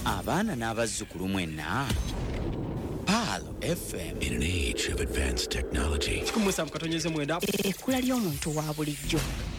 abaana n'abazzukulu mwenna. Pearl FM. In an age of advanced technology. Ekikumusa mukatonyeze mwenda. Ekkula ly'omuntu wa bulijjo.